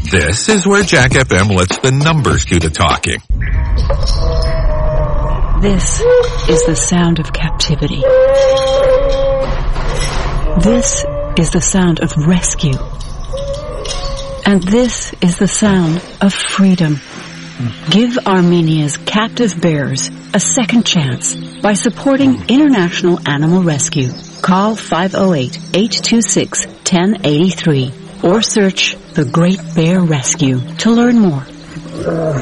This is where Jack FM lets the numbers do the talking. This is the sound of captivity. This is the sound of rescue. And this is the sound of freedom. Give Armenia's captive bears a second chance by supporting International Animal Rescue. Call 508-826-1083 or search The Great Bear Rescue to learn more.